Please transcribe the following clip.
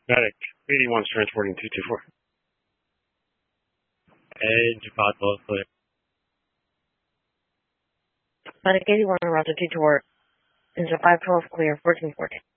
Medic, 81's transporting 224. Edge, possible, clear. Medic 81 around to 224. Engine 512 clear, 1414.